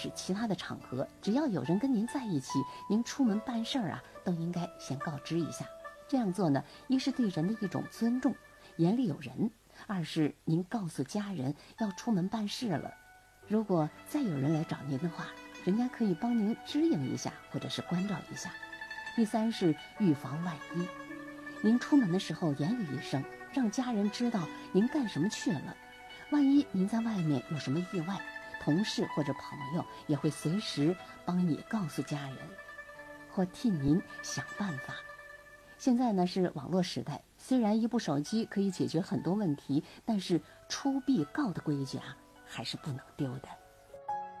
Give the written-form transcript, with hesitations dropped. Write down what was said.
是其他的场合，只要有人跟您在一起，您出门办事啊，都应该先告知一下。这样做呢，一是对人的一种尊重，眼里有人；二是您告诉家人要出门办事了，如果再有人来找您的话，人家可以帮您支应一下，或者是关照一下。第三是预防万一，您出门的时候言语一声，让家人知道您干什么去了。万一您在外面有什么意外，同事或者朋友也会随时帮你告诉家人，或替您想办法。现在呢是网络时代，虽然一部手机可以解决很多问题，但是出必告的规矩啊，还是不能丢的。